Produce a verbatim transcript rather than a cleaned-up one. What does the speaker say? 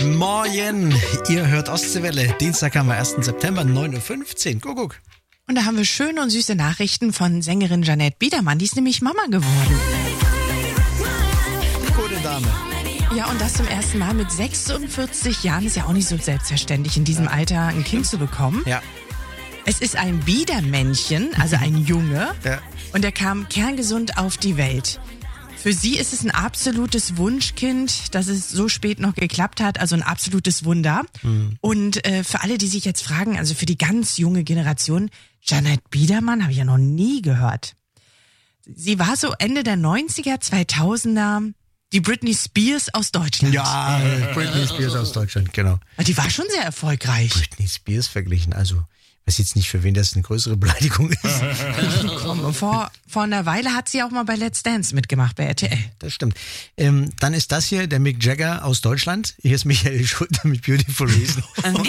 Morgen, ihr hört Ostseewelle. Dienstag haben wir ersten September, neun Uhr fünfzehn. Kuckuck. Und da haben wir schöne und süße Nachrichten von Sängerin Jeanette Biedermann. Die ist nämlich Mama geworden. Gute Dame. Ja, und das zum ersten Mal mit sechsundvierzig Jahren. Ist ja auch nicht so selbstverständlich, in diesem Alter ein Kind zu bekommen. Ja. Es ist ein Biedermännchen, also ein Junge. Ja. Und er kam kerngesund auf die Welt. Für sie ist es ein absolutes Wunschkind, dass es so spät noch geklappt hat, also ein absolutes Wunder. Mhm. Und äh, für alle, die sich jetzt fragen, also für die ganz junge Generation, Jeanette Biedermann habe ich ja noch nie gehört. Sie war so Ende der neunziger, zweitausender die Britney Spears aus Deutschland. Ja, Britney Spears aus Deutschland, genau. Die war schon sehr erfolgreich. Britney Spears verglichen, also... Ich weiß jetzt nicht, für wen das eine größere Beleidigung ist. Komm, vor, vor einer Weile hat sie auch mal bei Let's Dance mitgemacht, bei R T L. Das stimmt. Ähm, dann ist das hier der Mick Jagger aus Deutschland. Hier ist Michael Schulte mit Beautiful Reason.